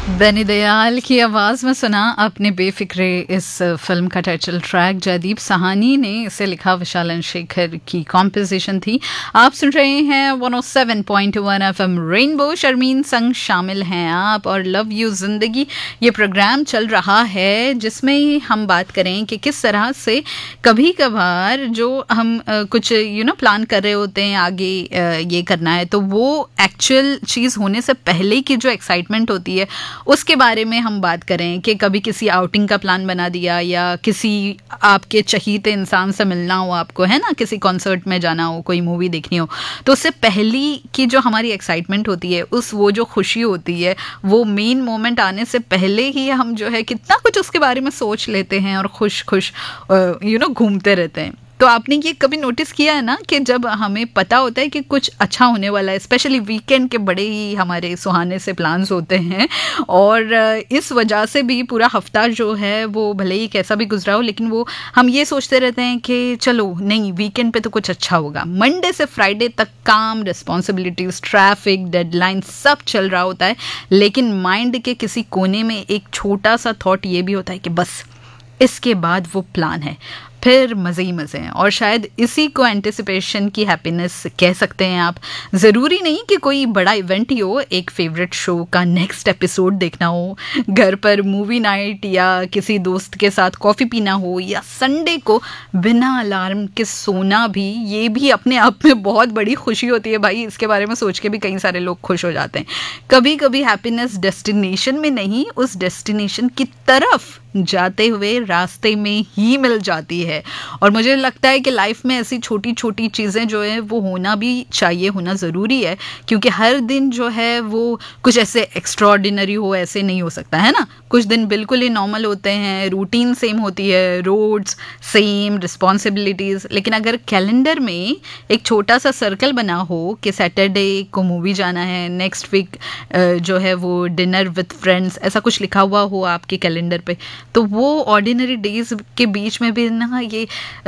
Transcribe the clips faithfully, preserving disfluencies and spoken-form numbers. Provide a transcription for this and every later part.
बनी दयाल की आवाज़ में सुना आपने बेफिक्रे इस फिल्म का टाइटल ट्रैक। जयदीप साहनी ने इसे लिखा, विशालन शेखर की कॉम्पोजिशन थी। आप सुन रहे हैं one O seven point one FM rainbow. Sharmin संग शामिल हैं आप और लव यू जिंदगी ये प्रोग्राम चल रहा है जिसमें हम बात करें कि किस तरह से कभी कभार जो हम आ, कुछ यू नो प्लान कर रहे होते हैं आगे आ, ये करना है, तो वो एक्चुअल चीज़ होने से पहले की जो एक्साइटमेंट होती है उसके बारे में हम बात करें कि कभी किसी आउटिंग का प्लान बना दिया या किसी आपके चहीते इंसान से मिलना हो आपको, है ना, किसी कॉन्सर्ट में जाना हो, कोई मूवी देखनी हो, तो उससे पहली की जो हमारी एक्साइटमेंट होती है, उस वो जो खुशी होती है, वो मेन मोमेंट आने से पहले ही हम जो है कितना कुछ उसके बारे में सोच लेते हैं और खुश खुश यू नो घूमते रहते हैं। तो आपने ये कभी नोटिस किया है ना कि जब हमें पता होता है कि कुछ अच्छा होने वाला है, स्पेशली वीकेंड के बड़े ही हमारे सुहाने से प्लान्स होते हैं और इस वजह से भी पूरा हफ्ता जो है वो भले ही कैसा भी गुजरा हो, लेकिन वो हम ये सोचते रहते हैं कि चलो नहीं, वीकेंड पे तो कुछ अच्छा होगा। मंडे से फ्राइडे तक काम, रिस्पॉन्सिबिलिटीज, ट्रैफिक, डेडलाइन सब चल रहा होता है, लेकिन माइंड के किसी कोने में एक छोटा सा थॉट ये भी होता है कि बस इसके बाद वो प्लान है, फिर मज़े ही मज़े हैं। और शायद इसी को एंटिसिपेशन की हैप्पीनेस कह सकते हैं आप। ज़रूरी नहीं कि कोई बड़ा इवेंट ही हो, एक फेवरेट शो का नेक्स्ट एपिसोड देखना हो, घर पर मूवी नाइट या किसी दोस्त के साथ कॉफ़ी पीना हो, या संडे को बिना अलार्म के सोना भी, ये भी अपने आप में बहुत बड़ी खुशी होती है भाई। इसके बारे में सोच के भी कई सारे लोग खुश हो जाते हैं। कभी कभी हैप्पीनेस डेस्टिनेशन में नहीं, उस डेस्टिनेशन की तरफ जाते हुए रास्ते में ही मिल जाती है। और मुझे लगता है कि लाइफ में ऐसी छोटी छोटी चीज़ें जो है वो होना भी चाहिए, होना ज़रूरी है, क्योंकि हर दिन जो है वो कुछ ऐसे एक्स्ट्राऑर्डिनरी हो ऐसे नहीं हो सकता, है ना। कुछ दिन बिल्कुल ही नॉर्मल होते हैं, रूटीन सेम होती है, रोड्स सेम, रिस्पॉन्सिबिलिटीज़, लेकिन अगर कैलेंडर में एक छोटा सा सर्कल बना हो कि सैटरडे को मूवी जाना है, नेक्स्ट वीक जो है वो डिनर विद फ्रेंड्स, ऐसा कुछ लिखा हुआ हो आपके कैलेंडर पे, तो वो ऑर्डिनरी डेज के बीच में भी ना ये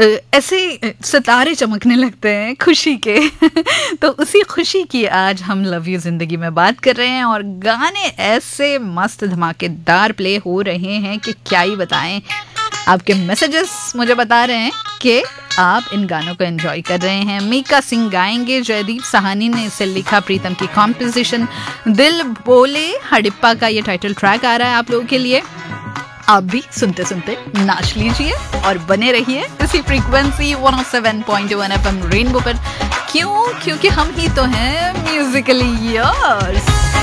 ऐसे सितारे चमकने लगते हैं खुशी के। तो उसी खुशी की आज हम लव यू जिंदगी में बात कर रहे हैं और गाने ऐसे मस्त धमाकेदार प्ले हो रहे हैं कि क्या ही बताएं। आपके मैसेजेस मुझे बता रहे हैं कि आप इन गानों को एंजॉय कर रहे हैं। मीका सिंह गाएंगे, जयदीप साहनी ने इसे लिखा, प्रीतम की कॉम्पोजिशन। दिल बोले हड़प्पा का ये टाइटल ट्रैक आ रहा है आप लोगों के लिए। आप भी सुनते सुनते नाच लीजिए और बने रहिए इसी frequency one O seven point one FM rainbow पर। क्यों? क्योंकि हम ही तो हैं म्यूजिकली योर्स।